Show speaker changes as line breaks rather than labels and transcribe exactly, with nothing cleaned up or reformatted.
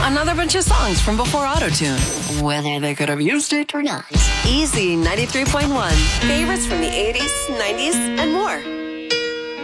Another bunch of songs from before Autotune, whether they could have used it or not. Easy ninety-three point one. Favorites from the eighties, nineties, and more.